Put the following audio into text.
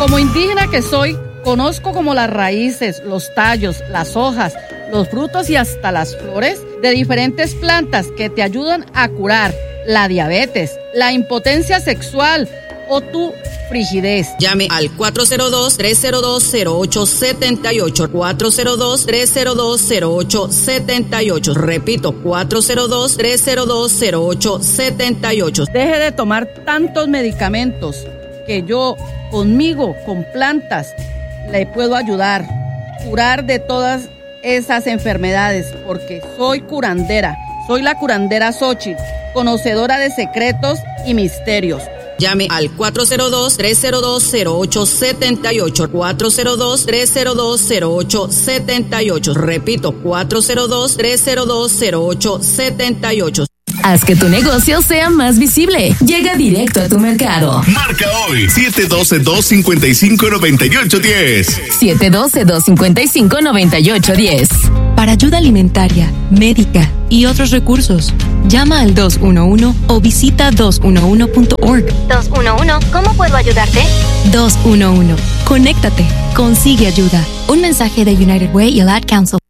Como indígena que soy, conozco como las raíces, los tallos, las hojas, los frutos y hasta las flores de diferentes plantas que te ayudan a curar la diabetes, la impotencia sexual o tu frigidez. Llame al 402-302-0878, 402-302-0878. Repito, 402-302-0878. Deje de tomar tantos medicamentos que yo conmigo, con plantas, le puedo ayudar, curar de todas esas enfermedades, porque soy curandera, soy la curandera Xochitl, conocedora de secretos y misterios. Llame al 402-302-0878, 402-302-0878. Repito, 402-302-0878. Haz que tu negocio sea más visible. Llega directo a tu mercado. Marca hoy 712-255-9810. 712-255-9810. Para ayuda alimentaria, médica y otros recursos, llama al 211 o visita 211.org. 211, ¿cómo puedo ayudarte? 211, conéctate, consigue ayuda. Un mensaje de United Way y el Ad Council.